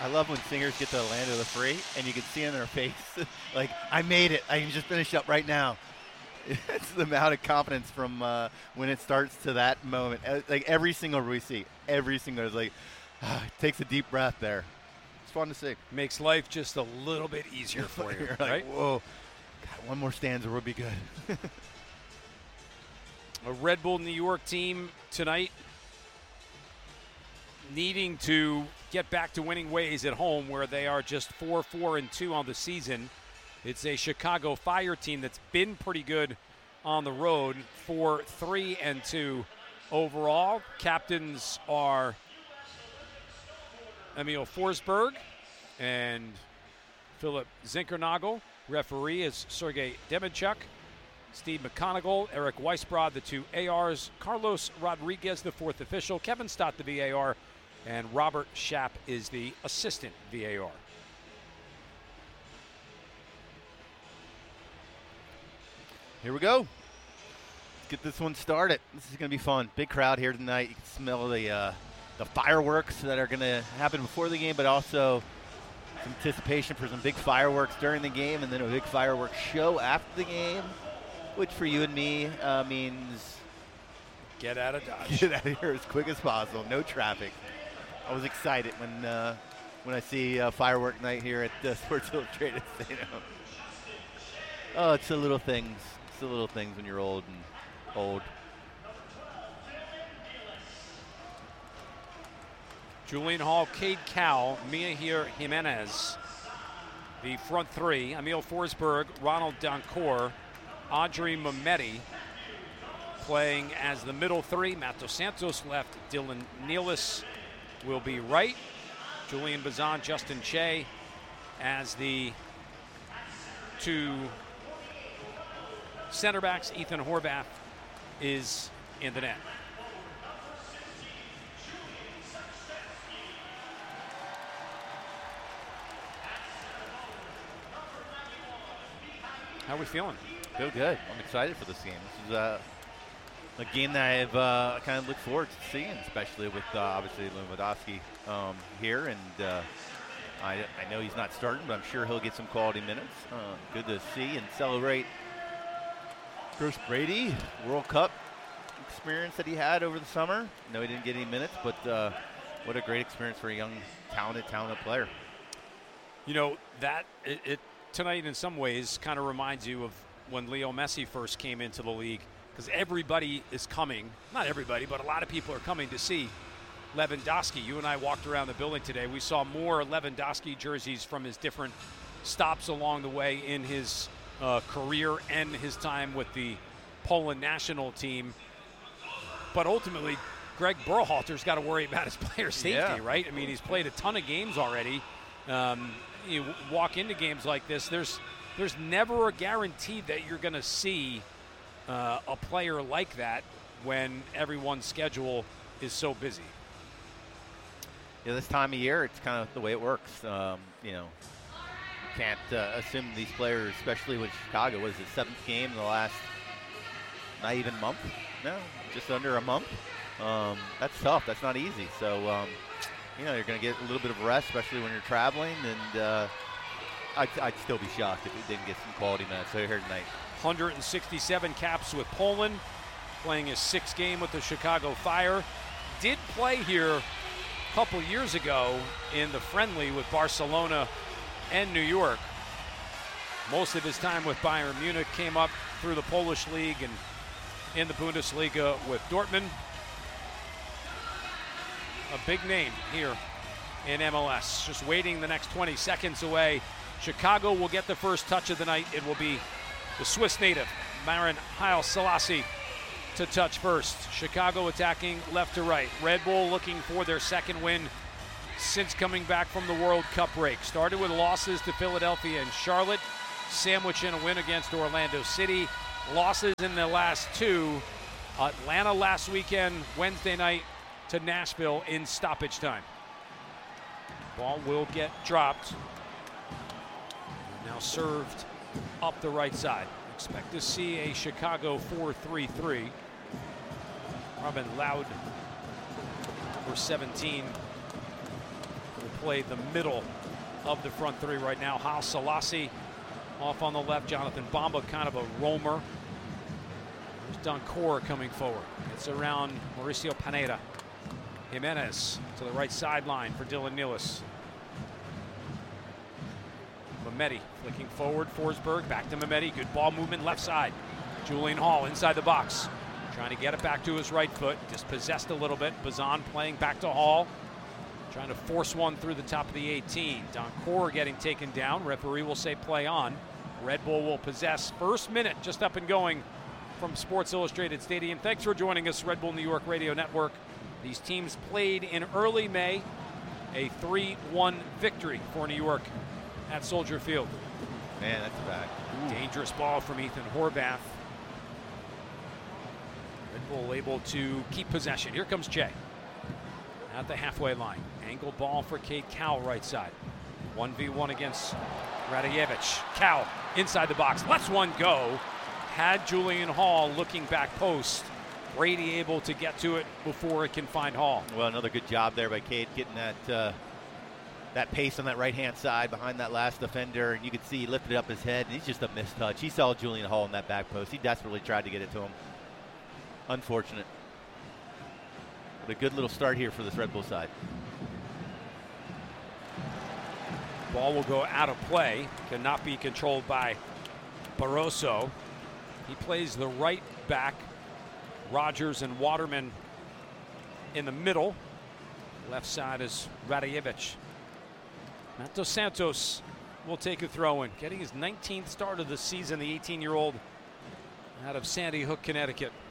love when singers get to land of the free, and you can see in their face, like, I made it. I can just finish up right now. It's the amount of confidence from when it starts to that moment. Like every single we see, every single is like, takes a deep breath there. It's fun to see. Makes life just a little bit easier for you, You're right? like, whoa, God, one more stanza would be good. A Red Bull New York team tonight needing to get back to winning ways at home, where they are just 4-4-2 on the season. It's a Chicago Fire team that's been pretty good on the road, 4-3-2 overall. Captains are Emil Forsberg and Philip Zinkernagel. Referee is Sergei Demidchuk. Steve McConigal, Eric Weisbrod, the two ARs. Carlos Rodriguez, the fourth official. Kevin Stott, the VAR. And Robert Schaap is the assistant VAR. Here we go. Let's get this one started. This is going to be fun. Big crowd here tonight. You can smell the fireworks that are going to happen before the game, but also some anticipation for some big fireworks during the game, and then a big fireworks show after the game, which for you and me means get out of Dodge. Get out of here as quick as possible. No traffic. I was excited when I see firework night here at Sports Illustrated Stadium. Oh, it's the little things. It's the little things when you're old. Julian Hall, Cade Cowell, Mihir Jimenez. The front three, Emil Forsberg, Ronald Doncourt, Audrey Mehmeti. Playing as the middle three, Matt Dos Santos left, Dylan Nealis will be right. Julian Bazan, Justin Che as the two center backs. Ethan Horvath is in the net. How are we feeling? Feel good. I'm excited for this game. This is a game that I've kind of looked forward to seeing, especially with obviously Lewandowski here. And I know he's not starting, but I'm sure he'll get some quality minutes. Good to see and celebrate Bruce Brady, World Cup experience that he had over the summer. I know he didn't get any minutes, but what a great experience for a young, talented player. You know, that it tonight in some ways kind of reminds you of when Leo Messi first came into the league, because everybody is coming, not everybody, but a lot of people are coming to see Lewandowski. You and I walked around the building today. We saw more Lewandowski jerseys from his different stops along the way in his career and his time with the Poland national team. But ultimately, Greg Berhalter's got to worry about his player safety, right? I mean, he's played a ton of games already. You walk into games like this, there's never a guarantee that you're going to see a player like that when everyone's schedule is so busy. Yeah, this time of year, it's kind of the way it works. You can't assume these players, especially with Chicago, was his seventh game in the last not even month? No, just under a month. That's tough. That's not easy. So, you're going to get a little bit of rest, especially when you're traveling. And I'd still be shocked if he didn't get some quality minutes here tonight. 167 caps with Poland, playing his sixth game with the Chicago Fire. Did play here a couple years ago in the friendly with Barcelona and New York. Most of his time with Bayern Munich came up through the Polish League and in the Bundesliga with Dortmund. A big name here in MLS. Just waiting the next 20 seconds away. Chicago will get the first touch of the night. It will be the Swiss native, Marin Haile Selassie, to touch first. Chicago attacking left to right. Red Bull looking for their second win since coming back from the World Cup break. Started with losses to Philadelphia and Charlotte, sandwiching a win against Orlando City. Losses in the last two. Atlanta last weekend, Wednesday night to Nashville in stoppage time. Ball will get dropped. Now served up the right side. Expect to see a Chicago 4-3-3. Robin Loud, number 17, for the play the middle of the front three right now. Haas Selassie off on the left. Jonathan Bamba, kind of a roamer. There's Doncourt coming forward. It's around Mauricio Pineda. Jimenez to the right sideline for Dylan Nealis. Mehmeti flicking forward. Forsberg back to Mehmeti. Good ball movement left side. Julian Hall inside the box. Trying to get it back to his right foot. Dispossessed a little bit. Bazan playing back to Hall. Trying to force one through the top of the 18. Doncourt getting taken down. Referee will say play on. Red Bull will possess. First minute just up and going from Sports Illustrated Stadium. Thanks for joining us, Red Bull New York Radio Network. These teams played in early May. A 3-1 victory for New York at Soldier Field. Man, that's a back. Dangerous ball from Ethan Horvath. Red Bull able to keep possession. Here comes Jay at the halfway line. Angled ball for Cade Cowell right side. 1v1 against Radijevich. Cowell inside the box. Lets one go. Had Julian Hall looking back post. Brady able to get to it before it can find Hall. Well, another good job there by Cade getting that pace on that right-hand side behind that last defender. And you could see he lifted up his head, and he's just a missed touch. He saw Julian Hall in that back post. He desperately tried to get it to him. Unfortunate. But a good little start here for this Red Bull side. Ball will go out of play. Cannot be controlled by Barroso. He plays the right back. Rogers and Waterman in the middle. Left side is Radijevich. Matt Dos Santos will take a throw in. Getting his 19th start of the season, the 18-year-old out of Sandy Hook, Connecticut.